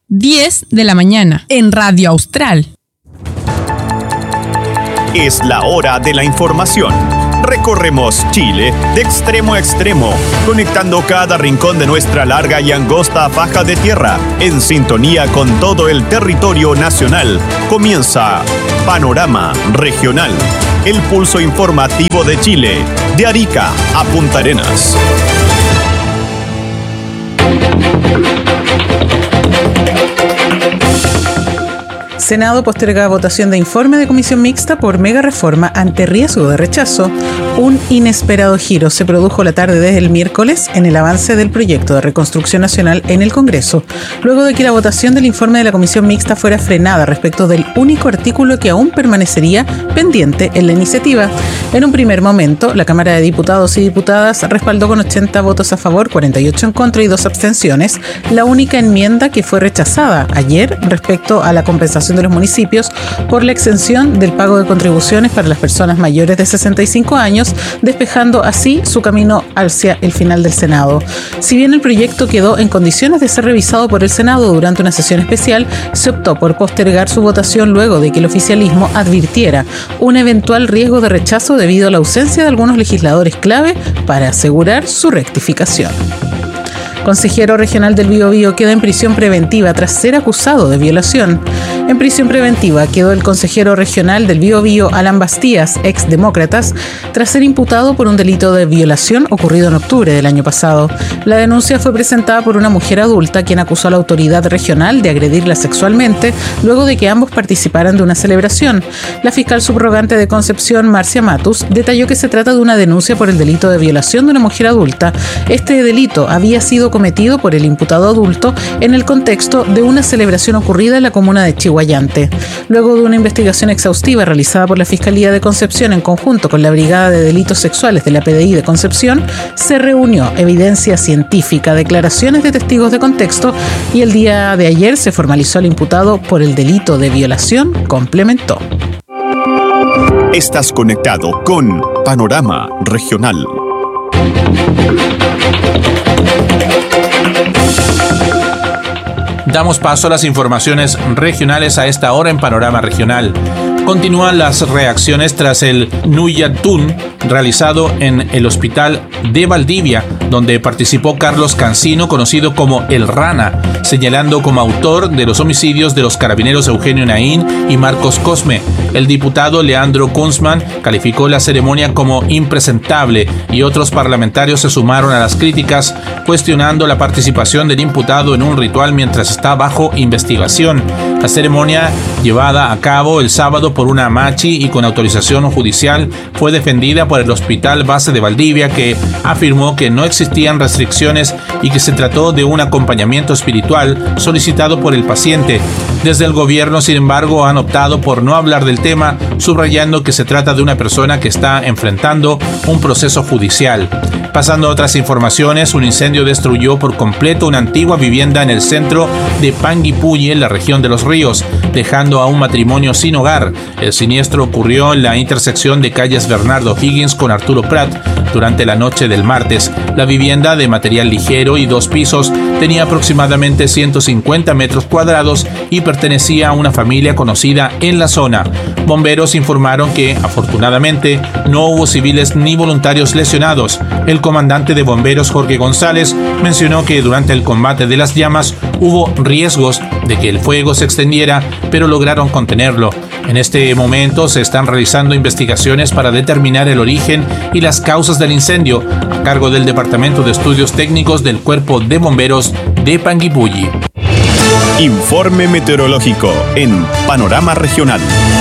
10 de la mañana, en Radio Austral. Es la hora de la información. Recorremos Chile de extremo a extremo, conectando cada rincón de nuestra larga y angosta faja de tierra, en sintonía con todo el territorio nacional. Comienza Panorama Regional, el pulso informativo de Chile, de Arica a Punta Arenas. Senado posterga votación de informe de comisión mixta por mega reforma ante riesgo de rechazo. Un inesperado giro se produjo la tarde desde el miércoles en el avance del proyecto de reconstrucción nacional en el Congreso, luego de que la votación del informe de la comisión mixta fuera frenada respecto del único artículo que aún permanecería pendiente en la iniciativa. En un primer momento, la Cámara de Diputados y Diputadas respaldó con 80 votos a favor, 48 en contra y 2 abstenciones la única enmienda que fue rechazada ayer respecto a la compensación de los municipios por la exención del pago de contribuciones para las personas mayores de 65 años, despejando así su camino hacia el final del Senado. Si bien el proyecto quedó en condiciones de ser revisado por el Senado durante una sesión especial, se optó por postergar su votación luego de que el oficialismo advirtiera un eventual riesgo de rechazo debido a la ausencia de algunos legisladores clave para asegurar su rectificación. Consejero regional del Biobío queda en prisión preventiva tras ser acusado de violación. En prisión preventiva quedó el consejero regional del Biobío, Alan Bastías, ex Demócratas, tras ser imputado por un delito de violación ocurrido en octubre del año pasado. La denuncia fue presentada por una mujer adulta quien acusó a la autoridad regional de agredirla sexualmente luego de que ambos participaran de una celebración. La fiscal subrogante de Concepción, Marcia Matus, detalló que se trata de una denuncia por el delito de violación de una mujer adulta. Este delito había sido cometido por el imputado adulto en el contexto de una celebración ocurrida en la comuna de Chihuayante. Luego de una investigación exhaustiva realizada por la Fiscalía de Concepción en conjunto con la Brigada de Delitos Sexuales de la PDI de Concepción, se reunió evidencia científica, declaraciones de testigos de contexto y el día de ayer se formalizó al imputado por el delito de violación complementó. Estás conectado con Panorama Regional. Damos paso a las informaciones regionales a esta hora en Panorama Regional. Continúan las reacciones tras el Nuyatún realizado en el hospital de Valdivia, donde participó Carlos Cancino, conocido como El Rana, señalando como autor de los homicidios de los carabineros Eugenio Naín y Marcos Cosme. El diputado Leandro Kunzman calificó la ceremonia como impresentable y otros parlamentarios se sumaron a las críticas, cuestionando la participación del imputado en un ritual mientras está bajo investigación. La ceremonia, llevada a cabo el sábado por una machi y con autorización judicial, fue defendida por el Hospital Base de Valdivia, que afirmó que no existían restricciones y que se trató de un acompañamiento espiritual solicitado por el paciente. Desde el gobierno, sin embargo, han optado por no hablar del tema, subrayando que se trata de una persona que está enfrentando un proceso judicial. Pasando a otras informaciones, un incendio destruyó por completo una antigua vivienda en el centro de Panguipulli, en la región de Los Ríos, dejando a un matrimonio sin hogar. El siniestro ocurrió en la intersección de calles Bernardo Higgins con Arturo Prat durante la noche del martes. La vivienda, de material ligero y 2 pisos, tenía aproximadamente 150 metros cuadrados y pertenecía a una familia conocida en la zona. Bomberos informaron que, afortunadamente, no hubo civiles ni voluntarios lesionados. El comandante de bomberos, Jorge González, mencionó que durante el combate de las llamas hubo riesgos de que el fuego se extendiera, pero lograron contenerlo. En este momento se están realizando investigaciones para determinar el origen y las causas del incendio, a cargo del Departamento de Estudios Técnicos del Cuerpo de Bomberos de Panguipulli. Informe meteorológico en Panorama Regional.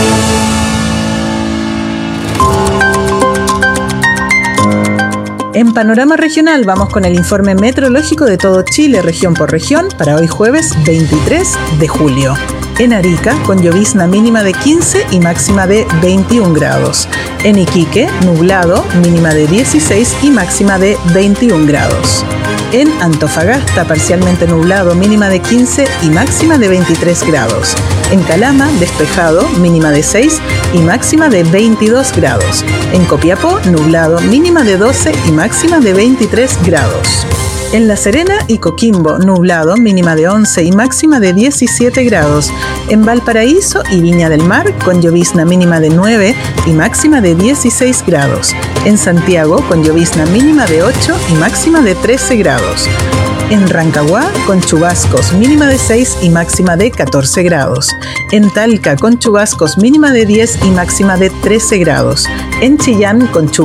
En Panorama Regional vamos con el informe meteorológico de todo Chile, región por región, para hoy jueves 23 de julio. En Arica, con llovizna mínima de 15 y máxima de 21 grados. En Iquique, nublado, mínima de 16 y máxima de 21 grados. En Antofagasta, parcialmente nublado, mínima de 15 y máxima de 23 grados. En Calama, despejado, mínima de 6 y máxima de 22 grados. En Copiapó, nublado, mínima de 12 y máxima de 23 grados. En La Serena y Coquimbo, nublado, mínima de 11 y máxima de 17 grados. En Valparaíso y Viña del Mar, con llovizna mínima de 9 y máxima de 16 grados. En Santiago, con llovizna mínima de 8 y máxima de 13 grados. En Rancagua, con chubascos, mínima de 6 y máxima de 14 grados. En Talca, con chubascos, mínima de 10 y máxima de 13 grados. En Chillán, con chubascos